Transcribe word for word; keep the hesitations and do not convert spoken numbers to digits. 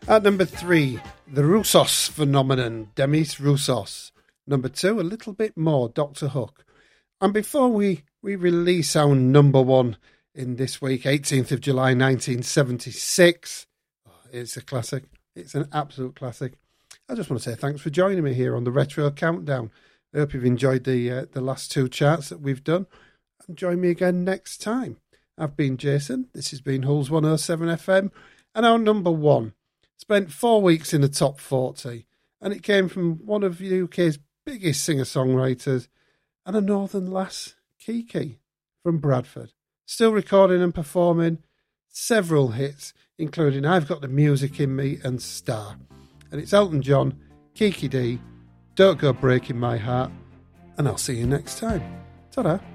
At number three, the Roussos phenomenon, Demis Roussos. Number two, a little bit more, Doctor Hook. And before we, we release our number one in this week, eighteenth of July nineteen seventy-six, oh, it's a classic. It's an absolute classic. I just want to say thanks for joining me here on the Retro Countdown. I hope you've enjoyed the uh, the last two charts that we've done. And join me again next time. I've been Jason. This has been Hulls one oh seven F M. And our number one spent four weeks in the top forty. And it came from one of the U K's biggest singer-songwriters and a northern lass, Kiki, from Bradford. Still recording and performing several hits, including I've Got the Music in Me and Star. And it's Elton John, Kiki D, Don't Go Breaking My Heart, and I'll see you next time. Ta-da!